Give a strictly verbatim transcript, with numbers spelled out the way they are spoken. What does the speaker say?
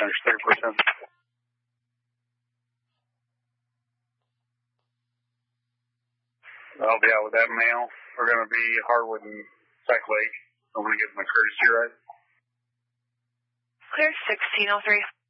Center thirty percent. I'll be out with that mail. We're going to be Harwood and Sack Lake. I'm going to get my courtesy ride. Clear sixteen oh three.